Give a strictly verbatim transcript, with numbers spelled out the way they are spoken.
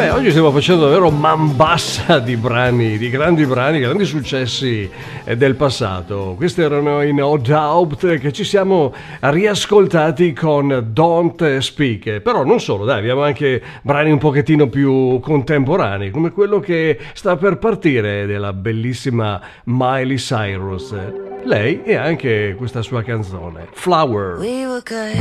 Beh, oggi stiamo facendo davvero man bassa di brani, di grandi brani, grandi successi eh, del passato. Questi erano i No Doubt che ci siamo riascoltati con Don't Speak. Però non solo, dai, abbiamo anche brani un pochettino più contemporanei, come quello che sta per partire della bellissima Miley Cyrus. Lei e anche questa sua canzone, Flower. We were good,